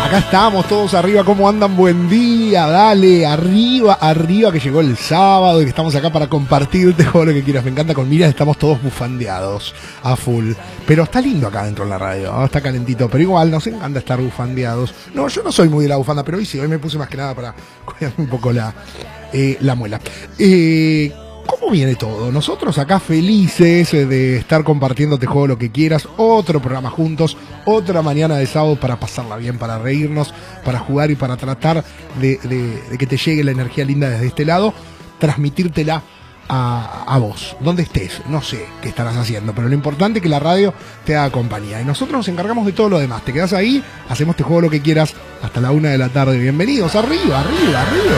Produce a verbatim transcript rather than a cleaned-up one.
Acá estamos todos arriba, ¿cómo andan? Buen día, dale, arriba, arriba, que llegó el sábado y que estamos acá para compartirte todo lo que quieras. Me encanta, con Miriam estamos todos bufandeados a full. Pero está lindo acá dentro de la radio, ¿no? Está calentito, pero igual nos encanta estar bufandeados. No, yo no soy muy de la bufanda, pero hoy sí, hoy me puse más que nada para cuidarme un poco la, eh, la muela. Eh... ¿Cómo viene todo? Nosotros acá felices de estar compartiéndote juego lo que quieras, otro programa juntos, otra mañana de sábado para pasarla bien, para reírnos, para jugar y para tratar de, de, de que te llegue la energía linda desde este lado, transmitírtela a, a vos, donde estés, no sé qué estarás haciendo, pero lo importante es que la radio te haga compañía y nosotros nos encargamos de todo lo demás. Te quedás ahí, hacemos te juego lo que quieras hasta la una de la tarde. Bienvenidos, arriba, arriba, arriba.